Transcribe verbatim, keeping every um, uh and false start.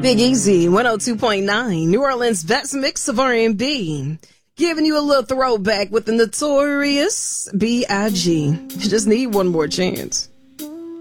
Big Easy, one oh two point nine, New Orleans' best mix of R and B. Giving you a little throwback with the notorious B I G You just need one more chance.